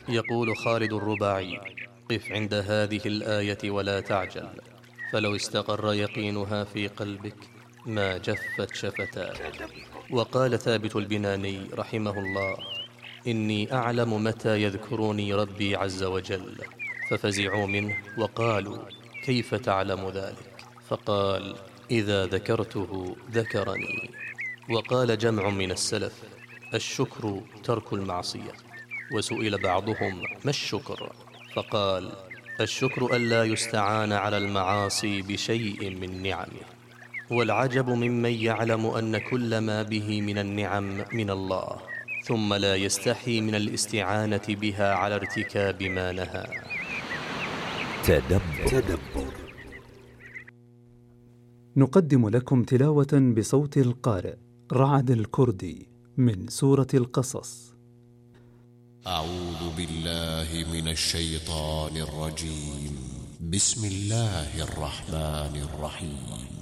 يقول خالد الرباعي: قف عند هذه الآية ولا تعجل، فلو استقر يقينها في قلبك ما جفت شفتاك. وقال ثابت البناني رحمه الله: إني أعلم متى يذكرني ربي عز وجل. ففزعوا منه وقالوا: كيف تعلم ذلك؟ فقال: إذا ذكرته ذكرني. وقال جمع من السلف: الشكر ترك المعصية. وسئل بعضهم: ما الشكر؟ فقال: الشكر ألا يستعان على المعاصي بشيء من نعمه. والعجب ممن يعلم أن كل ما به من النعم من الله، ثم لا يستحي من الاستعانة بها على ارتكاب ما نهى. تدبر. نقدم لكم تلاوة بصوت القارئ رعد الكردي من سورة القصص. أعوذ بالله من الشيطان الرجيم. بسم الله الرحمن الرحيم.